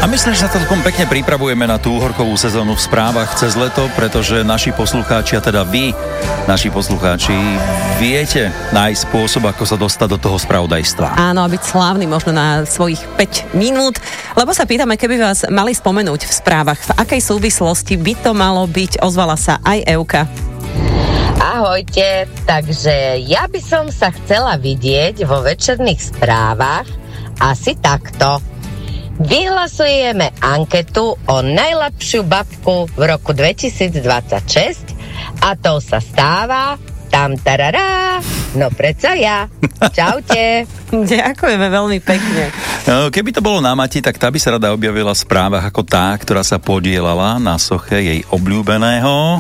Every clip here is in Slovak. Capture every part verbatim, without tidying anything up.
A myslím, že sa celkom pekne pripravujeme na tú horkovú sezónu v správach cez leto, pretože naši poslucháči, a teda vy, naši poslucháči, viete nájsť spôsob, ako sa dostať do toho spravodajstva. Áno, a byť slávny možno na svojich päť minút, lebo sa pýtame, keby vás mali spomenúť v správach, v akej súvislosti by to malo byť, ozvala sa aj Euka. Ahojte, takže ja by som sa chcela vidieť vo večerných správach asi takto. Vyhlasujeme anketu o najlepšiu babku v roku dvetisícdvadsaťšesť a to sa stáva tam tarará, no predsa ja. Čaute. Ďakujeme veľmi pekne. Keby to bolo na Mati, tak tá by sa rada objavila v správach ako tá, ktorá sa podielala na soche jej obľúbeného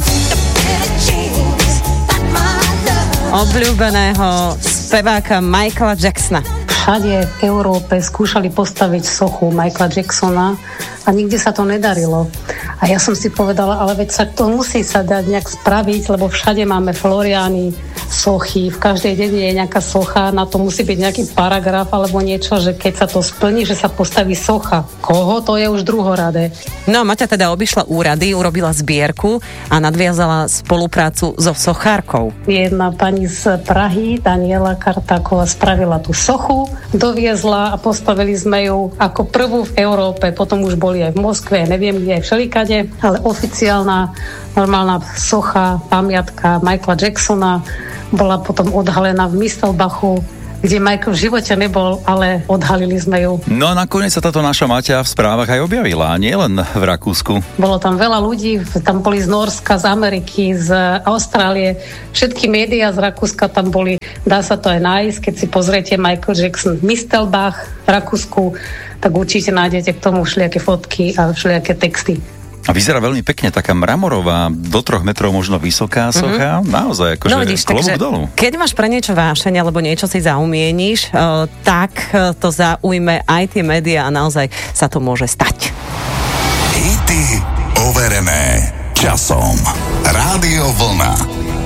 obľúbeného speváka Michaela Jacksona. Všade v Európe skúšali postaviť sochu Michaela Jacksona a nikde sa to nedarilo. A ja som si povedala, ale veď sa to musí sa dať nejak spraviť, lebo všade máme Floriány, sochy, v každej dedine je nejaká socha, na to musí byť nejaký paragraf alebo niečo, že keď sa to splní, že sa postaví socha. Koho? To je už druhoradé. No a Maťa teda obišla úrady, urobila zbierku a nadviazala spoluprácu so sochárkou. Jedna pani z Prahy, Daniela Kartáková, spravila tú sochu, doviezla a postavili sme ju ako prvú v Európe, potom už boli aj v Moskve, neviem kde, aj všelikade, ale oficiálna normálna socha, pamiatka Michaela Jacksona bola potom odhalená v Mistelbachu, kde Michael v živote nebol, ale odhalili sme ju. No a nakoniec sa táto naša Maťa v správach aj objavila, nie len v Rakúsku. Bolo tam veľa ľudí, tam boli z Nórska, z Ameriky, z Austrálie, všetky médiá z Rakúska tam boli, dá sa to aj nájsť, keď si pozriete Michael Jackson Mistelbach v Rakúsku, tak určite nájdete k tomu všelijaké fotky a všelijaké texty. A vyzerá veľmi pekne, taká mramorová, do troch metrov možno vysoká socha, mm-hmm. naozaj, akože no, vidíš, klobúk takže, dolu. Keď máš pre niečo vášeň, alebo niečo si zaumieníš, uh, tak uh, to zaujme aj tie médiá a naozaj sa to môže stať. Hity overené časom. Rádio Vlna.